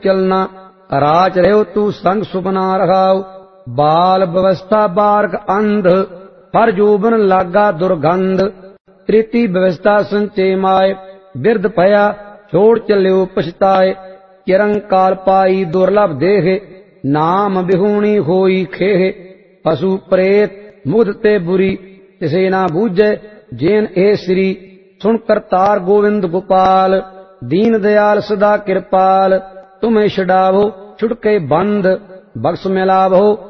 चलना राच रहो तू संग सुपना रखाओ। बाल व्यवस्था बारक अंध पर जोबन लागा दुर्गंध। तृतीय व्यवस्था संचय माय बिरध भया छोड़ चल्यो पछताए। चिरंकाल पाई दुर्लभ देह नाम बिहूणी होई खेह। पशु प्रेत मुग्ध ते बुरी तिसे ना बूझे जेन ए श्री। सुन करतार गोविंद गोपाल दीन दयाल सदा कृपाल। तुम्हें छुड़ावो छुटके बंद बख्श मिलावो